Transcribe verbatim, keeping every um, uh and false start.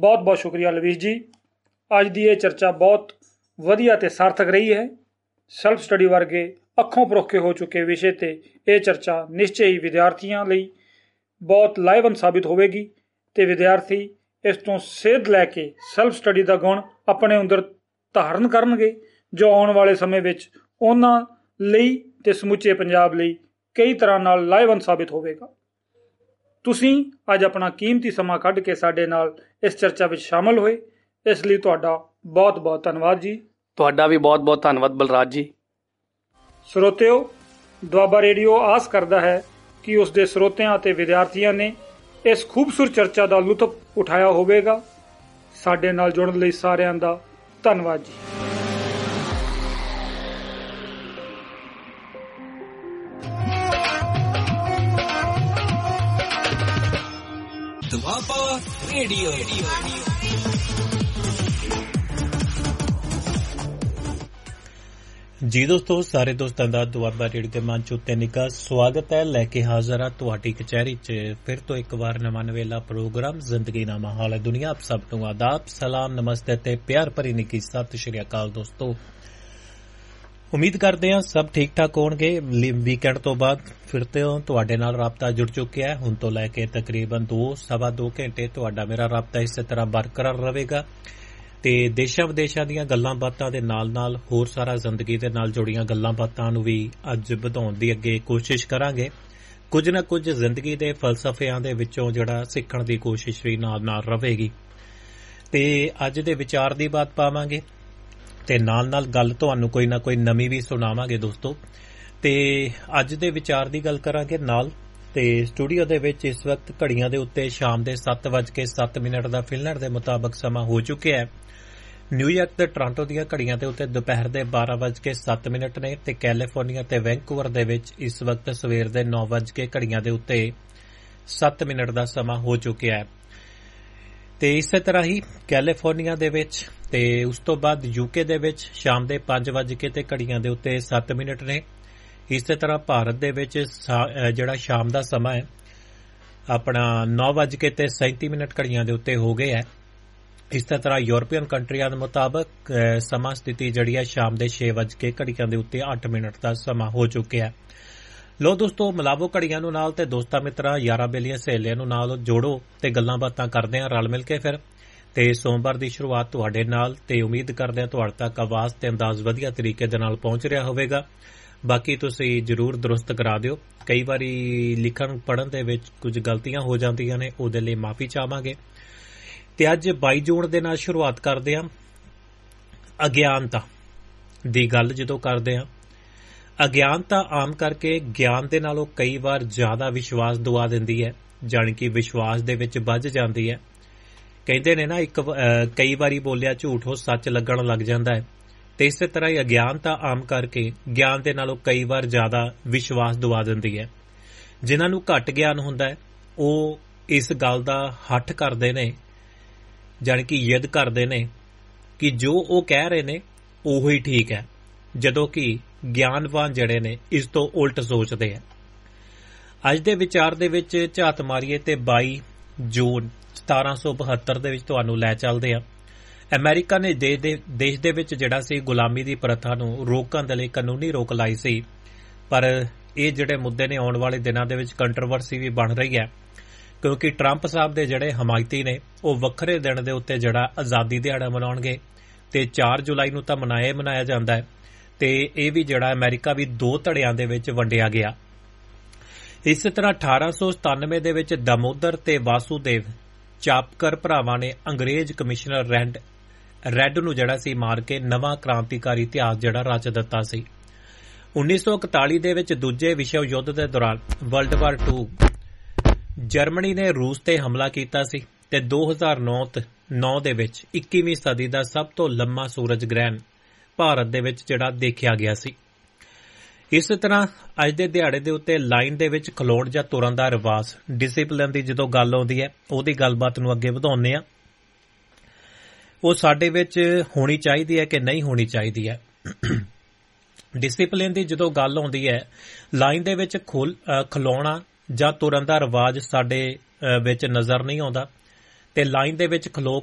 ਬਹੁਤ ਬਹੁਤ ਸ਼ੁਕਰੀਆ ਲਵੀਸ਼ ਜੀ। ਅੱਜ ਦੀ ਇਹ ਚਰਚਾ ਬਹੁਤ ਵਧੀਆ ਤੇ ਸਾਰਥਕ ਰਹੀ ਹੈ। ਸੈਲਫ ਸਟੱਡੀ ਵਰਗੇ ਅੱਖੋਂ ਪਰੋਖੇ ਹੋ ਚੁੱਕੇ ਵਿਸ਼ੇ ਤੇ ਇਹ ਚਰਚਾ ਨਿਸ਼ਚੈ ਹੀ ਵਿਦਿਆਰਥੀਆਂ ਲਈ ਬਹੁਤ ਲਾਹੇਵੰਦ ਸਾਬਿਤ ਹੋਵੇਗੀ ਤੇ ਵਿਦਿਆਰਥੀ ਇਸ ਤੋਂ ਸੇਧ ਲੈ ਕੇ ਸੈਲਫ ਸਟੱਡੀ ਦਾ ਗੁਣ ਆਪਣੇ ਅੰਦਰ ਧਾਰਨ ਕਰਨਗੇ, ਜੋ ਆਉਣ ਵਾਲੇ ਸਮੇਂ ਵਿੱਚ ਉਹਨਾਂ ਲਈ ਤੇ ਸਮੁੱਚੇ ਪੰਜਾਬ ਲਈ ਕਈ ਤਰ੍ਹਾਂ ਨਾਲ ਲਾਹੇਵੰਦ ਸਾਬਿਤ ਹੋਵੇਗਾ। ਤੁਸੀਂ ਅੱਜ ਆਪਣਾ ਕੀਮਤੀ ਸਮਾਂ ਕੱਢ ਕੇ ਸਾਡੇ ਨਾਲ ਇਸ ਚਰਚਾ ਵਿੱਚ ਸ਼ਾਮਲ ਹੋਏ, ਇਸ ਲਈ ਤੁਹਾਡਾ ਬਹੁਤ ਬਹੁਤ ਧੰਨਵਾਦ ਜੀ। ਤੁਹਾਡਾ ਵੀ ਬਹੁਤ ਬਹੁਤ ਧੰਨਵਾਦ ਬਲਰਾਜ ਜੀ। ਸਰੋਤਿਓ, ਦੁਆਬਾ ਰੇਡੀਓ ਆਸ ਕਰਦਾ ਹੈ ਕਿ ਉਸ ਦੇ ਸਰੋਤਿਆਂ ਅਤੇ ਵਿਦਿਆਰਥੀਆਂ ਨੇ ਇਸ ਖੂਬਸੂਰਤ ਚਰਚਾ ਦਾ ਲੁਤਫ ਉਠਾਇਆ ਹੋਵੇਗਾ। ਸਾਡੇ ਨਾਲ ਜੁੜਨ ਲਈ ਸਾਰਿਆਂ ਦਾ ਧੰਨਵਾਦ ਜੀ। ਦੁਆਬਾ ਰੇਡੀਓ। ਜੀ ਦੋਸਤੋ, ਸਾਰੇ ਦੋਸਤਾਂ ਦਾ ਦੁਆਬਾ ਰੇਡੀਓ ਦੇ ਮੰਚ ਉੱਤੇ ਨਿੱਘਾ ਸਵਾਗਤ ਹੈ। ਲੈ ਕੇ ਹਾਜ਼ਰ ਹਾਂ ਤੁਹਾਡੀ ਕਚਹਿਰੀ 'ਚ ਫਿਰ ਤੋਂ ਇੱਕ ਵਾਰ ਨਵਾਂ ਨਵੇਲਾ ਪ੍ਰੋਗਰਾਮ ਜ਼ਿੰਦਗੀ ਦਾ ਮਾਹੌਲ ਹੈ ਦੁਨੀਆ। ਆਪ ਸਭ ਨੂੰ ਆਦਾਬ, ਸਲਾਮ, ਨਮਸਤੇ ਤੇ ਪਿਆਰ ਭਰੀ ਨਿੱਘੀ ਸਤਿ ਸ਼੍ਰੀ ਅਕਾਲ। ਦੋਸਤੋ, ਉਮੀਦ ਕਰਦੇ ਹਾਂ ਸਭ ਠੀਕ ਠਾਕ ਹੋਣਗੇ। ਵੀਕਐਂਡ ਤੋਂ ਬਾਅਦ ਫਿਰ ਤੋਂ ਤੁਹਾਡੇ ਨਾਲ ਰਾਬਤਾ ਜੁੜ ਚੁੱਕਿਆ ਹੈ। ਹੁਣ ਤੋਂ ਲੈ ਕੇ ਤਕਰੀਬਨ ਦੋ ਸਵਾ ਦੋ ਘੰਟੇ ਤੁਹਾਡਾ ਮੇਰਾ ਰਾਬਤਾ ਇਸੇ ਤਰ੍ਹਾਂ ਬਰਕਰਾਰ ਰਹੇਗਾ ਤੇ ਦੇਸ਼ਾਂ ਵਿਦੇਸ਼ਾਂ ਦੀਆਂ ਗੱਲਾਂ ਬਾਤਾਂ ਦੇ ਨਾਲ ਨਾਲ ਹੋਰ ਸਾਰਾ ਜ਼ਿੰਦਗੀ ਦੇ ਨਾਲ ਜੁੜੀਆਂ ਗੱਲਾਂ ਬਾਤਾਂ ਨੂੰ ਵੀ ਅੱਜ ਵਧਾਉਣ ਦੀ ਅੱਗੇ ਕੋਸ਼ਿਸ਼ ਕਰਾਂਗੇ। ਕੁਝ ਨਾ ਕੁਝ ਜ਼ਿੰਦਗੀ ਦੇ ਫਲਸਫਿਆਂ ਦੇ ਵਿੱਚੋਂ ਜਿਹੜਾ ਸਿੱਖਣ ਦੀ ਕੋਸ਼ਿਸ਼ ਵੀ ਨਾਲ ਨਾਲ ਰਹੇਗੀ ਤੇ ਅੱਜ ਦੇ ਵਿਚਾਰ ਦੀ ਬਾਤ ਪਾਵਾਂਗੇ ਤੇ ਨਾਲ ਨਾਲ ਗੱਲ ਤੁਹਾਨੂੰ ਕੋਈ ਨਾ ਕੋਈ ਨਵੀਂ ਵੀ ਸੁਣਾਵਾਂਗੇ ਦੋਸਤੋ। ਤੇ ਅੱਜ ਦੇ ਵਿਚਾਰ ਦੀ ਗੱਲ ਕਰਾਂਗੇ ਨਾਲ ਤੇ ਸਟੂਡੀਓ ਦੇ ਵਿੱਚ ਇਸ ਵਕਤ ਘੜੀਆਂ ਦੇ ਉੱਤੇ ਸ਼ਾਮ ਦੇ ਸੱਤ ਵੱਜ ਕੇ ਸੱਤ ਮਿੰਟ ਦਾ ਫਿਨਲੈਂਡ ਦੇ ਮੁਤਾਬਕ ਸਮਾਂ ਹੋ ਚੁੱਕਿਆ ਹੈ। ਨਿਊਯਾਰਕ ਤੇ ਟੋਰਾਂਟੋ ਦੀਆਂ ਘੜੀਆਂ ਦੇ ਉੱਤੇ ਦੁਪਹਿਰ ਦੇ ਬਾਰਾਂ ਵੱਜ ਕੇ ਸੱਤ ਮਿੰਟ ਨੇ ਤੇ ਕੈਲੀਫੋਰਨੀਆ ਤੇ ਵੈਂਕੂਵਰ ਦੇ ਵਿੱਚ ਇਸ ਵਕਤ ਸਵੇਰ ਦੇ ਨੌ ਵੱਜ ਕੇ ਘੜੀਆਂ ਦੇ ਉੱਤੇ ਸੱਤ ਮਿੰਟ ਦਾ ਸਮਾਂ ਹੋ ਚੁੱਕਿਆ ਹੈ। ਤੇ ਇਸੇ ਤਰ੍ਹਾਂ ਹੀ ਕੈਲੀਫੋਰਨੀਆ ਦੇ ਵਿੱਚ ਤੇ ਉਸ ਤੋਂ ਬਾਅਦ ਯੂਕੇ ਦੇ ਵਿੱਚ ਸ਼ਾਮ ਦੇ ਪੰਜ ਵੱਜ ਕੇ ਤੇ ਘੜੀਆਂ ਦੇ ਉੱਤੇ ਸੱਤ ਮਿੰਟ ਨੇ। ਇਸੇ ਤਰ੍ਹਾਂ ਭਾਰਤ ਦੇ ਵਿੱਚ ਜਿਹੜਾ ਸ਼ਾਮ ਦਾ ਸਮਾਂ ਹੈ ਆਪਣਾ ਨੌ ਵੱਜ ਕੇ ਤੇ ਸੈਂਤੀ ਮਿੰਟ ਘੜੀਆਂ ਦੇ ਉੱਤੇ ਹੋ ਗਏ ਹੈ। ਇਸੇ ਤਰ੍ਹਾਂ ਯੂਰਪੀਅਨ ਕੰਟਰੀਆਂ ਦੇ ਮੁਤਾਬਕ ਸਮਾਂ ਸਥਿਤੀ ਜਿਹੜੀ ਹੈ ਸ਼ਾਮ ਦੇ ਛੇ ਵੱਜ ਕੇ ਘੜੀਆਂ ਦੇ ਉੱਤੇ ਅੱਠ ਮਿੰਟ ਦਾ ਸਮਾਂ ਹੋ ਚੁੱਕਿਆ ਹੈ। ਲੋ ਦੋਸਤੋ, ਮਿਲਾਵੋ ਘੜੀਆਂ ਨੂੰ ਨਾਲ ਤੇ ਦੋਸਤਾਂ ਮਿੱਤਰਾਂ ਯਾਰਾਂ ਬੇਲੀਆਂ ਸਹੇਲੀਆਂ ਨੂੰ ਨਾਲ ਜੋੜੋ ਤੇ ਗੱਲਾਂ ਬਾਤਾਂ ਕਰਦੇ ਹਾਂ ਰਲ ਮਿਲ ਕੇ ਫਿਰ। ਤੇ ਸੋਮਵਾਰ ਦੀ ਸ਼ੁਰੂਆਤ ਤੁਹਾਡੇ ਨਾਲ ਤੇ ਉਮੀਦ ਕਰਦੇ ਹਾਂ ਤੁਹਾਡੇ ਤੱਕ ਆਵਾਜ਼ ਤੇ ਅੰਦਾਜ਼ ਵਧੀਆ ਤਰੀਕੇ ਦੇ ਨਾਲ ਪਹੁੰਚ ਰਿਹਾ ਹੋਵੇਗਾ। ਬਾਕੀ ਤੁਸੀਂ ਜ਼ਰੂਰ ਦਰੁਸਤ ਕਰਾ ਦਿਓ। ਕਈ ਵਾਰੀ ਲਿਖਣ ਪੜ੍ਹਨ ਦੇ ਵਿੱਚ ਕੁਝ ਗਲਤੀਆਂ ਹੋ ਜਾਂਦੀਆਂ ਨੇ, ਉਹਦੇ ਲਈ ਮਾਫੀ ਚਾਹਾਂਗੇ। ਤੇ ਅੱਜ ਬਾਈ ਜੂਨ ਦੇ ਨਾਲ ਸ਼ੁਰੂਆਤ ਕਰਦੇ ਹਾਂ। ਅਗਿਆਨਤਾ ਦੀ ਗੱਲ ਜਦੋਂ ਕਰਦੇ ਹਾਂ, ਅਗਿਆਨਤਾ ਆਮ ਕਰਕੇ ਗਿਆਨ ਦੇ ਨਾਲੋਂ ਕਈ ਵਾਰ ਜ਼ਿਆਦਾ ਵਿਸ਼ਵਾਸ ਦਵਾ ਦਿੰਦੀ ਹੈ, ਜਾਣੀ ਕਿ ਵਿਸ਼ਵਾਸ ਦੇ ਵਿੱਚ ਵੱਜ ਜਾਂਦੀ ਹੈ। ਕਹਿੰਦੇ ਨੇ ਨਾ, ਇੱਕ ਕਈ ਵਾਰੀ ਬੋਲਿਆ ਝੂਠ ਉਹ ਸੱਚ ਲੱਗਣ ਲੱਗ ਜਾਂਦਾ ਹੈ। ਤੇ ਇਸੇ ਤਰ੍ਹਾਂ ਹੀ ਅਗਿਆਨਤਾ ਆਮ ਕਰਕੇ ਗਿਆਨ ਦੇ ਨਾਲੋਂ ਕਈ ਵਾਰ ਜ਼ਿਆਦਾ ਵਿਸ਼ਵਾਸ ਦਵਾ ਦਿੰਦੀ ਹੈ। ਜਿਨ੍ਹਾਂ ਨੂੰ ਘੱਟ ਗਿਆਨ ਹੁੰਦਾ ਹੈ ਉਹ ਇਸ ਗੱਲ ਦਾ ਹੱਠ ਕਰਦੇ ਨੇ, ਜਾਣੀ ਕਿ ਜਿੱਦ ਕਰਦੇ ਨੇ ਕਿ ਜੋ ਉਹ ਕਹਿ ਰਹੇ ਨੇ ਉਹੋ ਹੀ ਠੀਕ ਹੈ, ਜਦੋਂ ਕਿ ਗਿਆਨਵਾਨ ਜਿਹੜੇ ਨੇ ਇਸ ਤੋਂ ਉਲਟ ਸੋਚਦੇ ਆ। ਅੱਜ ਦੇ ਵਿਚਾਰ ਦੇ ਵਿੱਚ ਝਾਤ ਮਾਰੀਏ ਤੇ ਬਾਈ ਜੂਨ ਸਤਾਰਾਂ ਸੌ ਬਹੱਤਰ ਦੇ ਵਿੱਚ ਤੁਹਾਨੂੰ ਲੈ ਚੱਲਦੇ ਆ। ਅਮਰੀਕਾ ਨੇ ਦੇਸ਼ ਦੇ ਵਿੱਚ ਜਿਹੜਾ ਸੀ ਗੁਲਾਮੀ ਦੀ ਪ੍ਰਥਾ ਨੂੰ ਰੋਕਣ ਦੇ ਲਈ ਕਾਨੂੰਨੀ ਰੋਕ ਲਾਈ ਸੀ, ਪਰ ਇਹ ਜਿਹੜੇ ਮੁੱਦੇ ਨੇ ਆਉਣ ਵਾਲੇ ਦਿਨਾਂ ਦੇ ਵਿੱਚ ਕੰਟਰੋਵਰਸੀ ਵੀ ਬਣ ਰਹੀ ਹੈ, ਕਿਉਂਕਿ ਟਰੰਪ ਸਾਹਿਬ ਦੇ ਜਿਹੜੇ ਹਮਾਇਤੀ ਨੇ ਉਹ ਵੱਖਰੇ ਦਿਨ ਦੇ ਉੱਤੇ ਜਿਹੜਾ ਆਜ਼ਾਦੀ ਦਿਹਾੜਾ ਮਨਾਉਣਗੇ ਤੇ ਚਾਰ ਜੁਲਾਈ ਨੂੰ ਤਾਂ ਮਨਾਇਆ ਮਨਾਇਆ ਜਾਂਦਾ ਹੈ ਤੇ ਇਹ ਵੀ ਜਿਹੜਾ ਅਮਰੀਕਾ ਵੀ ਦੋ ਧੜਿਆਂ ਦੇ ਵਿੱਚ ਵੰਡਿਆ ਗਿਆ। ਇਸੇ ਤਰ੍ਹਾਂ ਅਠਾਰਾਂ ਸੌ ਸਤਾਨਵੇਂ ਦੇ ਵਿੱਚ ਦਮੋਦਰ ਤੇ ਵਾਸੂਦੇਵ ਚਾਪਕਰ ਭਰਾਵਾਂ ਨੇ ਅੰਗਰੇਜ਼ ਕਮਿਸ਼ਨਰ ਰੈਂਡ ਰੈੱਡ ਨੂੰ ਜਿਹੜਾ ਸੀ ਮਾਰ ਕੇ ਨਵਾਂ ਕ੍ਰਾਂਤੀਕਾਰੀ ਇਤਿਹਾਸ ਜਿਹੜਾ ਰਚ ਦਿੱਤਾ ਸੀ। ਉੱਨੀ ਸੌ ਇਕਤਾਲੀ ਦੇ ਵਿੱਚ ਦੂਜੇ ਵਿਸ਼ਵ ਯੁੱਧ ਦੇ ਦੌਰਾਨ ਵਰਲਡ ਵਾਰ ਟੂ ਜਰਮਨੀ ਨੇ ਰੂਸ ਤੇ ਹਮਲਾ ਕੀਤਾ ਸੀ ਤੇ ਦੋ ਹਜ਼ਾਰ ਨੌ ਦੇ ਵਿੱਚ ਇੱਕੀਵੀਂ ਸਦੀ ਦਾ ਸਭ ਤੋਂ ਲੰਮਾ ਸੂਰਜ ਗ੍ਰਹਿਣ ਭਾਰਤ ਦੇ ਵਿੱਚ ਜਿਹੜਾ ਦੇਖਿਆ ਗਿਆ ਸੀ। ਇਸੇ ਤਰ੍ਹਾਂ ਅੱਜ ਦੇ ਦਿਹਾੜੇ ਦੇ ਉੱਤੇ ਲਾਈਨ ਦੇ ਵਿੱਚ ਖਲੋਣ ਜਾਂ ਤੁਰਨ ਦਾ ਰਿਵਾਜ, ਡਿਸਿਪਲਿਨ ਦੀ ਜਦੋਂ ਗੱਲ ਆਉਂਦੀ ਹੈ ਉਹਦੀ ਗੱਲਬਾਤ ਨੂੰ ਅੱਗੇ ਵਧਾਉਂਦੇ ਆ। ਉਹ ਸਾਡੇ ਵਿੱਚ ਹੋਣੀ ਚਾਹੀਦੀ ਹੈ ਕਿ ਨਹੀਂ ਹੋਣੀ ਚਾਹੀਦੀ ਹੈ। ਡਿਸਿਪਲਿਨ ਦੀ ਜਦੋਂ ਗੱਲ ਆਉਂਦੀ ਹੈ, ਲਾਈਨ ਦੇ ਵਿੱਚ ਖਲੋਣਾ ਜਾਂ ਤੁਰਨ ਦਾ ਰਿਵਾਜ ਸਾਡੇ ਵਿੱਚ ਨਜ਼ਰ ਨਹੀਂ ਆਉਂਦਾ ਤੇ ਲਾਈਨ ਦੇ ਵਿੱਚ ਖਲੋ